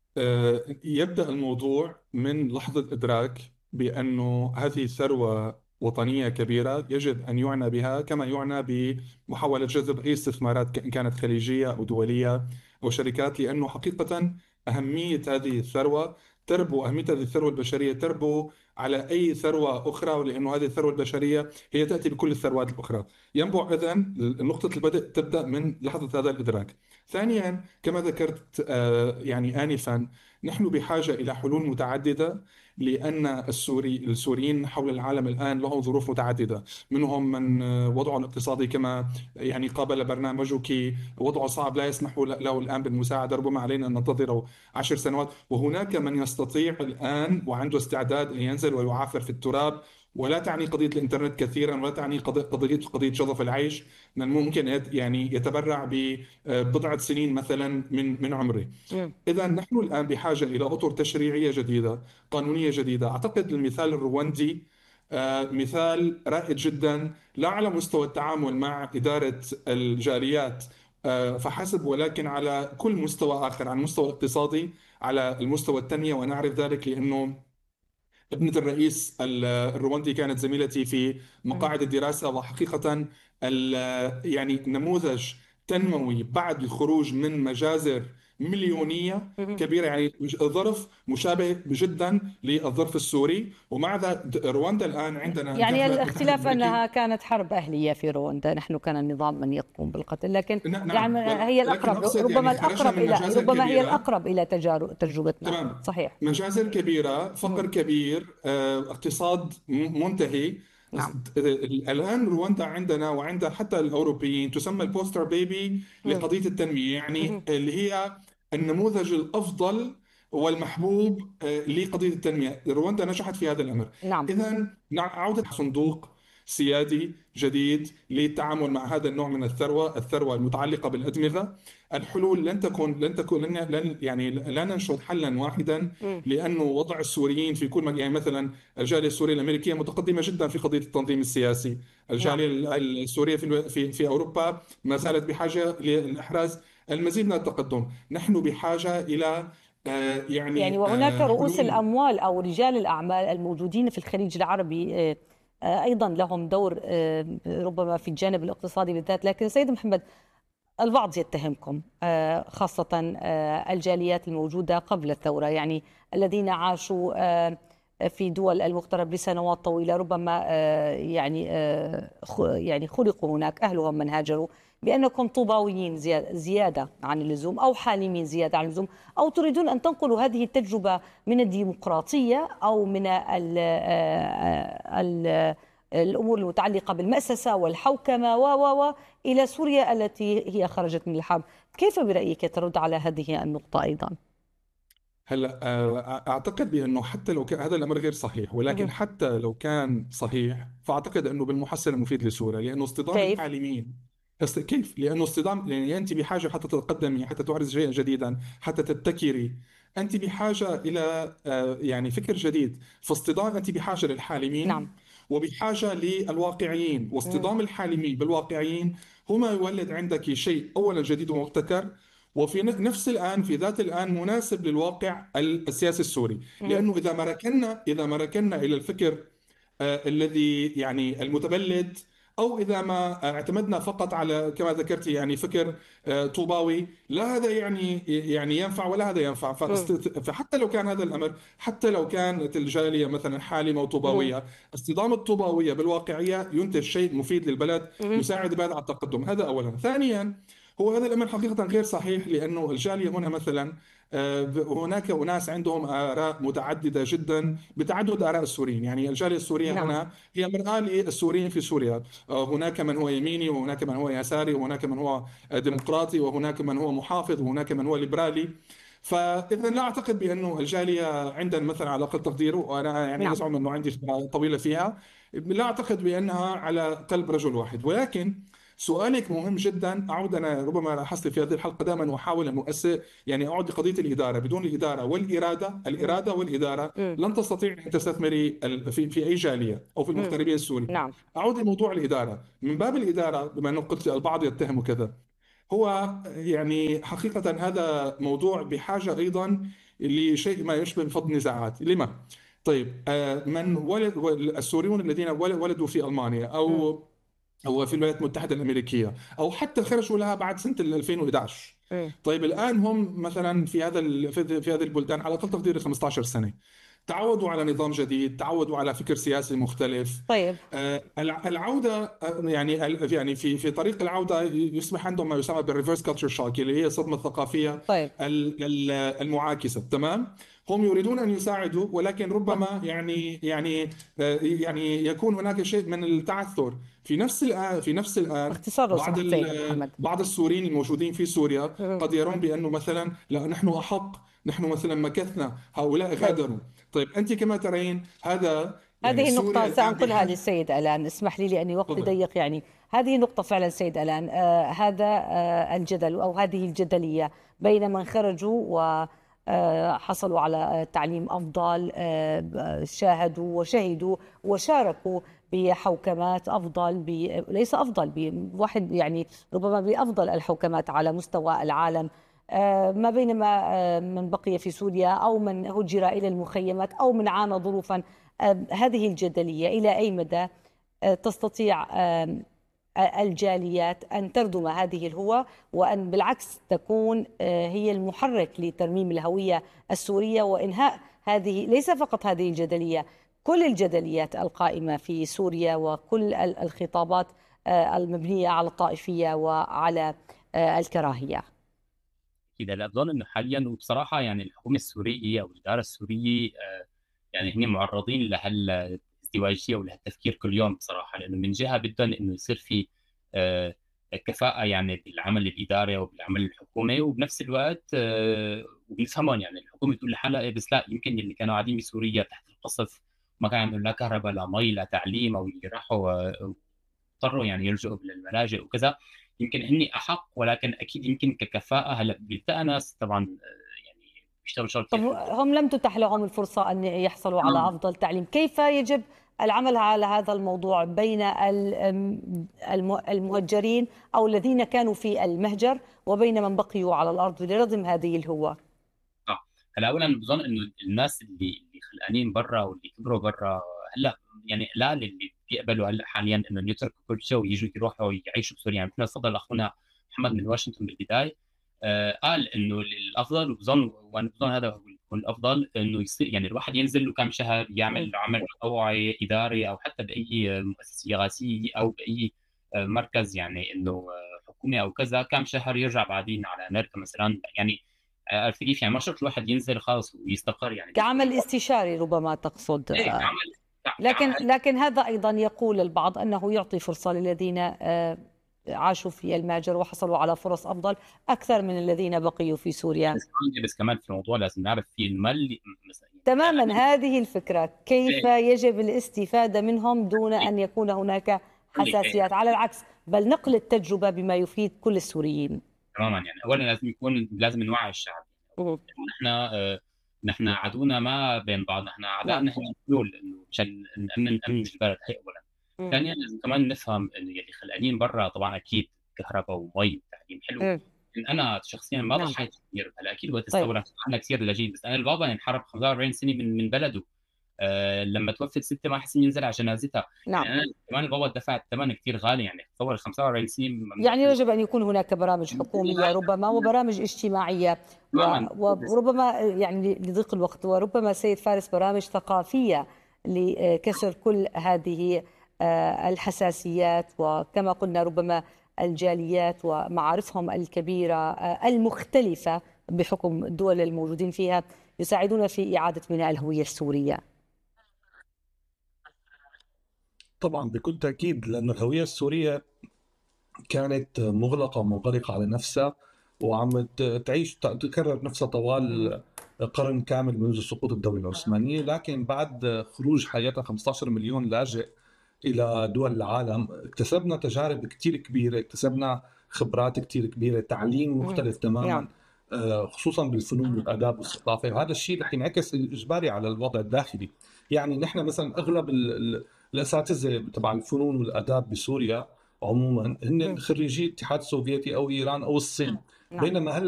يبدأ الموضوع من لحظة إدراك بأنه هذه ثروة وطنية كبيرة يجب أن يعنى بها كما يعنى بمحاولة جذب أي استثمارات إن كانت خليجية أو دولية أو شركات، لأنه حقيقة أهمية هذه الثروة أهمية هذه الثروة البشرية تربو على أي ثروة أخرى، ولأنه هذه الثروة البشرية هي تأتي بكل الثروات الأخرى. ينبع إذن نقطة البدء تبدأ من لحظة هذا الإدراك. ثانيا، كما ذكرت يعني آنفا، نحن بحاجة إلى حلول متعددة، لأن السوريين حول العالم الآن لهم ظروف متعددة. منهم من وضعه الاقتصادي كما يعني قابل برنامجك وضعه صعب لا يسمح له الآن بالمساعدة، ربما علينا أن ننتظر 10 سنوات. وهناك من يستطيع الآن وعنده استعداد أن ينزل ويعافر في التراب. ولا تعني قضية الإنترنت كثيرا، ولا تعني قضية شظف العيش، من الممكن يعني يتبرع ببضعة سنين مثلا من عمره. مم. إذا نحن الآن بحاجة إلى أطر تشريعية جديدة، قانونية جديدة. أعتقد المثال الرواندي مثال رائد جدا، لا على مستوى التعامل مع إدارة الجاليات فحسب، ولكن على كل مستوى آخر، على المستوى الاقتصادي، على المستوى التنمية. ونعرف ذلك لأنه ابنة الرئيس الرواندي كانت زميلتي في مم. مقاعد الدراسة. وحقيقة يعني نموذج تنموي بعد الخروج من مجازر مليونية مم. كبيرة، يعني ظرف مشابه جدا للظرف السوري. ومع ذلك رواندا الآن عندنا يعني الولايات المتحدة الاختلاف أنها الأمريكية. كانت حرب أهلية في رواندا، نحن كان النظام من يقوم بالقتل، لكن يعني نعم، هي ولكن الأقرب، أقصد ربما يعني خرجنا الأقرب من إلى مجازر ربما هي كبيرة. الأقرب إلى تجربتنا. تمام. صحيح. مجازر كبيرة، مم. فقر كبير، اقتصاد منتهي. نعم. الآن رواندا عندنا وعند حتى الأوروبيين تسمى البوستر بيبي مم. لقضية التنمية، يعني مم. اللي هي النموذج الأفضل والمحبوب لقضية التنمية. رواندا نجحت في هذا الأمر. نعم. إذا عودة صندوق سيادي جديد للتعامل مع هذا النوع من الثروة المتعلقة بالأدمغة. الحلول لن يعني لا ننشر حلا واحدا، مم. لانه وضع السوريين في كل مكان، يعني مثلا الجاليه السوريه الامريكيه متقدمه جدا في قضيه التنظيم السياسي. نعم. الجاليه السوريه في اوروبا ما زالت بحاجه لاحراز المزيد من التقدم. نحن بحاجه الى يعني وهناك رؤوس حلول. الأموال أو رجال الأعمال الموجودين في الخليج العربي أيضا لهم دور ربما في الجانب الاقتصادي بالذات. لكن سيد محمد، البعض يتهمكم خاصة الجاليات الموجودة قبل الثورة، يعني الذين عاشوا في دول المغترب لسنوات طويلة، ربما يعني خلقوا هناك، أهلهم من هاجروا، بأنكم طوباويين زيادة عن اللزوم، أو حالمين زيادة عن اللزوم، أو تريدون أن تنقلوا هذه التجربة من الديمقراطية أو من الأمور المتعلقة بالمأسسة والحوكمة و إلى سوريا التي هي خرجت من الحرب. كيف برأيك ترد على هذه النقطة أيضا؟ هلا اعتقد بانه حتى لو كان هذا الامر غير صحيح، ولكن مهم. حتى لو كان صحيح فاعتقد انه بالمحصله مفيد لسوريا، لانه اصطدام كيف؟ الحالمين. كيف؟ لانه اصطدام، يعني انت بحاجه حتى تتقدمي، حتى تعرضي شيئا جديدا، حتى تبتكري. انت بحاجه الى يعني فكر جديد. فاصطدام، انت بحاجه نعم. للحالمين وبحاجه للواقعيين. مهم. واصطدام الحالمين بالواقعيين هو ما يولد عندك شيء اولا جديد ومبتكر، وفي نفس الآن في ذات الآن مناسب للواقع السياسي السوري. مهم. لأنه إذا ما ركنا إلى الفكر الذي يعني المتبلد، أو إذا ما اعتمدنا فقط على كما ذكرت يعني فكر طوباوي، لا هذا يعني ينفع ولا هذا ينفع. مهم. فحتى لو كان هذا الأمر، حتى لو كانت الجالية مثلا حالمة مهم. وطوباوية، اصطدام الطوباوية بالواقعية ينتج شيء مفيد للبلد، مهم. يساعد البلد على التقدم. هذا أولا. ثانيا، هو هذا الأمر حقيقة غير صحيح، لأنه الجالية هنا مثلا هناك أناس عندهم آراء متعددة جدا بتعدد آراء السوريين. يعني الجالية السورية نعم. هنا هي مرآة للسوريين في سوريا. هناك من هو يميني، وهناك من هو يساري، وهناك من هو ديمقراطي، وهناك من هو محافظ، وهناك من هو ليبرالي. فإذا لا أعتقد بأنه الجالية عندنا مثلا، على أقل تقديره، وأنا يعني نعم. أزعم أنه عندي خبرة طويلة فيها، لا أعتقد بأنها على قلب رجل واحد. ولكن سؤالك مهم جدا. أعود أنا ربما لاحظت في هذه الحلقة دائما أحاول أن أؤسس، يعني أعود لقضية الإدارة. بدون الإدارة والإرادة، مهم. الإرادة والإدارة، مهم. لن تستطيع أن تستثمري في أي جالية أو في مهم. المغتربين السوريين. نعم. أعود لموضوع الإدارة من باب الإدارة، بما أنه قلت البعض يتهم كذا. هو يعني حقيقة هذا موضوع بحاجة أيضا اللي شيء ما يشبه فض نزاعات. لما؟ طيب من ولد السوريون الذين ولدوا في ألمانيا مم. أو في الولايات المتحدة الأمريكية أو حتى خرجوا لها بعد سنة 2011. مم. طيب الآن هم مثلا في في هذه البلدان على أقل تقدير 15 سنة، تعودوا على نظام جديد، تعودوا على فكر سياسي مختلف. طيب. العودة يعني في طريق العودة يصبح عندهم ما يسمى بالريفرس كلتشر شوك، اللي هي الصدمة الثقافية طيب. المعاكسة. تمام. هم يريدون أن يساعدوا، ولكن ربما يعني يكون هناك شيء من التعثر في نفس الآن باختصار لو سمحت سيد محمد. بعض السوريين الموجودين في سوريا مم. قد يرون بأنه مثلا لا، نحن أحق، نحن مثلا مكثنا، هؤلاء طيب، غادروا. طيب أنت كما ترين هذا، يعني هذه سوريا النقطة الآن سأنقلها بحاجة. للسيد ألان، اسمح لي لأني وقتي تفضل. ضيق يعني. هذه نقطة فعلا سيد ألان، هذا الجدل أو هذه الجدلية بين من خرجوا وحصلوا على تعليم أفضل، شاهدوا وشهدوا وشاركوا بحوكمات أفضل، ليس أفضل بواحد يعني، ربما بأفضل الحوكمات على مستوى العالم، ما بينما من بقي في سوريا أو من هجر إلى المخيمات أو من عانى ظروفا. هذه الجدلية إلى أي مدى تستطيع الجاليات أن تردم هذه الهوة، وأن بالعكس تكون هي المحرك لترميم الهوية السورية وإنهاء هذه، ليس فقط هذه الجدلية، كل الجدليات القائمة في سوريا وكل الخطابات المبنية على الطائفية وعلى الكراهية. كده لا، بظن انه حاليا وبصراحه يعني الحكومه السوريه او الاداره السوريه يعني هن معرضين لهالازدواجيه ولهالتفكير كل يوم بصراحه، لانه من جهه بدهم انه يصير في آه، كفاءه يعني بالعمل الاداري وبالعمل الحكومي، وبنفس الوقت وبيفهمون يعني الحكومه تقول لحالها إيه، بس لا يمكن اللي كانوا قاعدين بسوريا تحت القصف ما كان عندهم لا كهرباء لا مي لا تعليم، او اللي راحوا اضطروا يعني يلجؤوا للملاجئ وكذا، يمكن هني احق، ولكن اكيد يمكن ككفاءه هلا بيلتقى ناس طبعا يعني بيشتغلوا شغل طب كثير حلو. هم لم تتح لهم الفرصة أن يحصلوا على أفضل تعليم، كيف يجب العمل على هذا الموضوع بين المهجرين أو الذين كانوا في المهجر وبين من بقيوا على الأرض لرضم هذه الهوة؟ صح. هلا اولا بظن انه الناس اللي خلقانين برا واللي كبروا برا هلا يعني لا، اللي بيقبلوا هلا حاليا انه يتركوا كل شيء ويجوا يروحوا يعيشوا بسوريا، يعني مثل تفضل اخونا محمد من واشنطن بالبدايه قال انه الافضل، وبظن وانا بظن هذا هو الافضل، انه يصير يعني الواحد ينزل له كم شهر يعمل عمل تطوعي اداري او حتى باي مؤسسه اغاثيه او باي مركز يعني انه حكومي او كذا، كم شهر يرجع بعدين على امريكا مثلا يعني. عرفت كيف؟ يعني ما شرط الواحد ينزل خالص ويستقر يعني كعمل استشاري ربما تقصد. ايه كعمل لكن كعمل لكن هذا أيضا يقول البعض أنه يعطي فرصة للذين عاشوا في المهجر وحصلوا على فرص أفضل أكثر من الذين بقيوا في سوريا. بس كمان في الموضوع لازم نعرف في المال مثلا تماما، هذه الفكرة، كيف يجب الاستفادة منهم دون أن يكون هناك حساسيات، على العكس بل نقل التجربة بما يفيد كل السوريين. تماما. يعني اولا لازم نوعي الشعب. مم. نحن نحن عدونا ما بين بعض، نحن اعداء، نعم. نحن نقول انه مشان نامن البلد هي اولا. مم. ثانيا لازم كمان نفهم انه يلي خلقانين برا طبعا اكيد كهرباء ومي وتعليم حلو. مم. انا شخصيا ما نعم. ضحيت كثير، هلا اكيد وقت طيب. الثوره عنا كثير لجيل، بس انا البابا انحرب 45 سنه من بلده. لما توفت ستة ما حسن ينزل على جنازتها. نعم. يعني انا كمان البابا دفع الثمن كثير غالي، يعني تصور 45 سنه يعني يجب أن يكون هناك برامج حكومية ربما وبرامج اجتماعية تماما. وربما يعني لضيق الوقت، وربما سيد فارس برامج ثقافية لكسر كل هذه الحساسيات، وكما قلنا ربما الجاليات ومعارفهم الكبيرة المختلفة بحكم الدول الموجودين فيها يساعدون في إعادة بناء الهوية السورية. طبعا بكل تأكيد، لأن الهوية السورية كانت مغلقة ومنغلقة على نفسها، وعم تعيش تكرر نفسها طوال قرن كامل منذ سقوط الدولة العثمانية. لكن بعد خروج حياتها 15 مليون لاجئ إلى دول العالم اكتسبنا تجارب كتير كبيرة، اكتسبنا خبرات كتير كبيرة، تعليم مختلف تماما خصوصا بالفنون والآداب والثقافة، وهذا الشيء رح ينعكس إجباري على الوضع الداخلي. يعني نحن مثلا أغلب الأساتذة تبع الفنون والآداب بسوريا عموما هن خريجي الاتحاد السوفيتي أو إيران أو الصين، بينما هلا